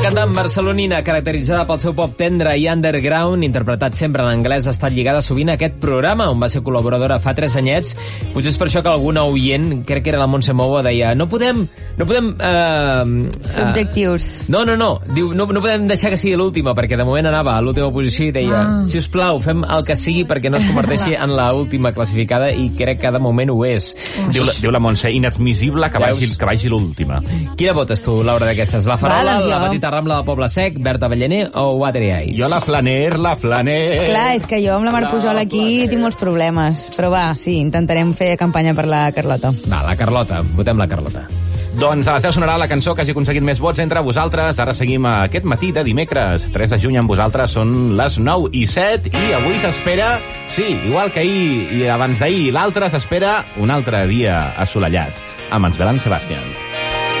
cantant barcelonina, caracteritzada pel seu pop tendre i underground, interpretat sempre en anglès, ha estat lligada sovint a aquest programa, on va ser col·laboradora fa 3 anyets. Potser és per això que alguna oient, crec que era la Montse Movo, deia no podem subjectius. No. Diu, no podem deixar que sigui l'última, perquè de moment anava a l'última posició i deia, si us plau, fem el que sigui perquè no es converteixi en l'última classificada, i crec que de moment ho és. Diu la Montse, inadmissible que vagi l'última. Quina votes tu, Laura, d'aquestes? La Farola, la Petita Rambla del Poble Sec, Berta Ballaner o Watery Eyes? Jo la Flaner. Clar, és que jo amb la Mar Pujol aquí tinc molts problemes. Però va, sí, intentarem fer campanya per la Carlota. Va, la Carlota. Votem la Carlota. Doncs a les 10 sonarà la cançó que hagi aconseguit més vots entre vosaltres. Ara seguim aquest matí de dimecres. 3 de juny amb vosaltres són les 9:07 i avui s'espera, sí, igual que ahir i abans d'ahir, l'altre s'espera un altre dia assolellat amb en Joan Sebastián.